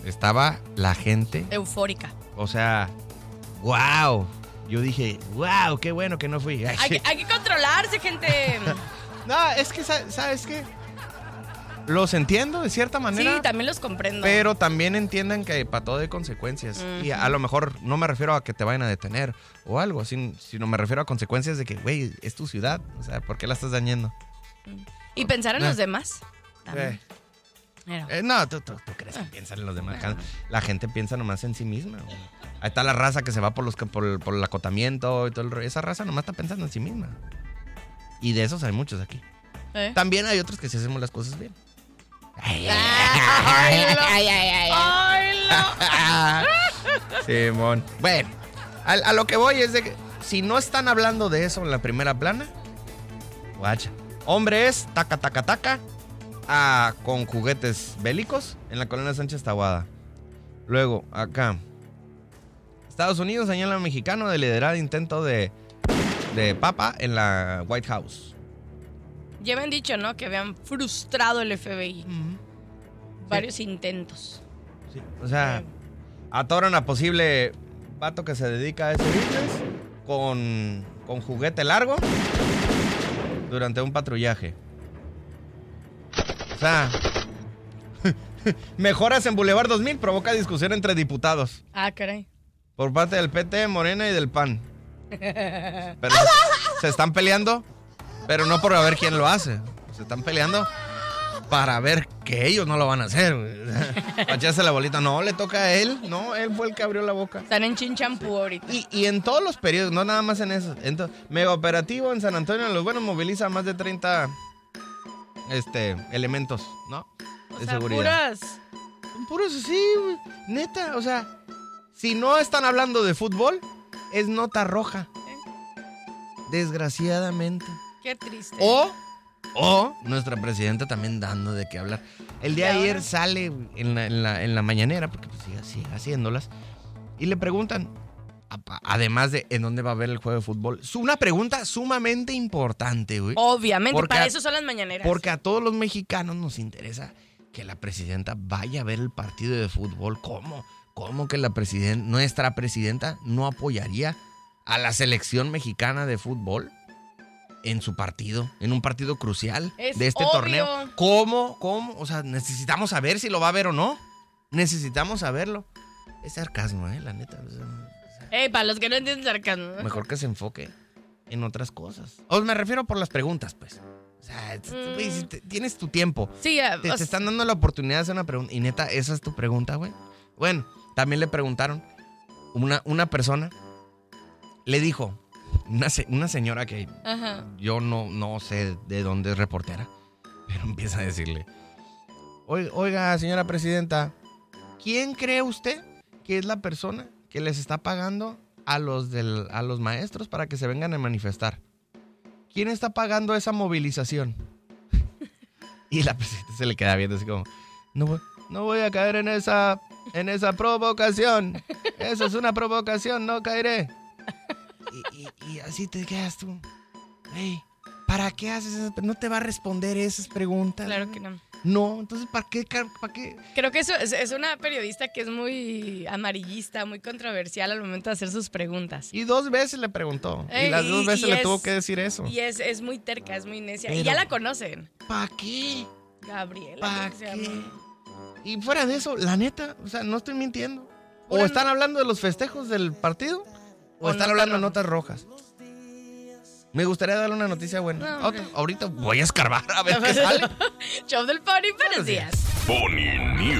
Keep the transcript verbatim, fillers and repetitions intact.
estaba la gente eufórica. O sea, wow. Yo dije, wow, qué bueno que no fui. Hay que, hay que controlarse, gente. No, es que, ¿sabes qué? Los entiendo de cierta manera. Sí, también los comprendo. Pero también entiendan que para todo hay consecuencias. Uh-huh. Y a, a lo mejor no me refiero a que te vayan a detener o algo, sino, sino me refiero a consecuencias de que, güey, es tu ciudad. O sea, ¿por qué la estás dañando? Y pensar en eh. los demás. Eh. Eh, no, ¿tú, tú, tú crees que piensan en los demás. La gente piensa nomás en sí misma. Güey. Ahí está la raza que se va por los por, por el acotamiento y todo el rollo. Esa raza nomás está pensando en sí misma. Y de esos hay muchos aquí. ¿Eh? También hay otros que sí hacemos las cosas bien. Ay, ay, ay, ay, ay, ay, Simón. Bueno, a, a lo que voy es de que si no están hablando de eso en la primera plana, guacha. Hombre es taca, taca, taca, ah, con juguetes bélicos en la colonia Sánchez Taboada. Luego, acá, Estados Unidos señala al mexicano de liderar intento de, de papa en la White House. Ya me han dicho, ¿no? Que habían frustrado el F B I. Uh-huh. Varios sí. intentos. Sí. O sea, atoran a posible vato que se dedica a ese business con, con juguete largo durante un patrullaje. O sea, mejoras en Boulevard dos mil provoca discusión entre diputados. Ah, caray. Por parte del P T, Morena y del P A N. Pero se están peleando. Pero no por ver quién lo hace. Se están peleando para ver que ellos no lo van a hacer. Para echarse la bolita. No, le toca a él. No, él fue el que abrió la boca. Están en Chinchampú sí. ahorita. Y, y en todos los periodos, no nada más en eso. Entonces, mega operativo en San Antonio de los Buenos moviliza más de treinta este, elementos, ¿no? O de sea, seguridad. puras. Puros, sí, güey. Neta, o sea, si no están hablando de fútbol, es nota roja. ¿Eh? Desgraciadamente. Qué triste. O, o nuestra presidenta también dando de qué hablar. El día de ayer sale en la, en la, en la mañanera, porque pues sigue, sigue haciéndolas, y le preguntan, además de en dónde va a haber el juego de fútbol, una pregunta sumamente importante, güey. Obviamente, porque para a, eso son las mañaneras. Porque a todos los mexicanos nos interesa que la presidenta vaya a ver el partido de fútbol. ¿Cómo? ¿Cómo que la presidenta, nuestra presidenta no apoyaría a la selección mexicana de fútbol en su partido, en un partido crucial es de este obvio. torneo? ¿Cómo? ¿Cómo? O sea, necesitamos saber si lo va a ver o no. Necesitamos saberlo. Es sarcasmo, ¿eh? La neta. O sea, Ey, para los que no entienden sarcasmo. Mejor que se enfoque en otras cosas. O me refiero por las preguntas, pues. O sea, mm. wey, si te, tienes tu tiempo. Sí, uh, te, te están dando la oportunidad de hacer una pregunta. Y neta, esa es tu pregunta, güey. Bueno, también le preguntaron. Una, una persona le dijo, una, una señora que Ajá. yo no, no sé de dónde es reportera, pero empieza a decirle, oiga, señora presidenta, ¿quién cree usted que es la persona que les está pagando a los, del, a los maestros para que se vengan a manifestar? ¿Quién está pagando esa movilización? Y la presidenta se le queda viendo así como, no voy, no voy a caer en esa, en esa provocación. Eso es una provocación, no caeré. Y, y, y así te quedas tú. Hey, ¿para qué haces eso? No te va a responder esas preguntas. Claro que no. No, entonces, ¿para qué? ¿Para qué? Creo que eso es, es una periodista que es muy amarillista, muy controversial al momento de hacer sus preguntas. Y dos veces le preguntó. Ey, y las dos veces le es, tuvo que decir eso. Y es, es muy terca, es muy necia. Pero, y ya la conocen. ¿Para qué? Gabriela. ¿Para qué? Y fuera de eso, la neta, o sea, no estoy mintiendo. O Una están no... hablando de los festejos del partido, o, o están hablando de notas rojas. Me gustaría darle una noticia buena. No, Otra, ahorita voy a escarbar a ver qué sale. Show del Pony, buenos días. Pony News.